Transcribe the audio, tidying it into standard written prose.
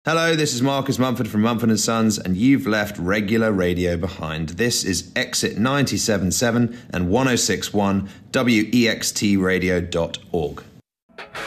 Hello, this is Marcus Mumford from Mumford & Sons, and you've left regular radio behind. This is Exit 97.7 and 106.1 WEXTradio.org.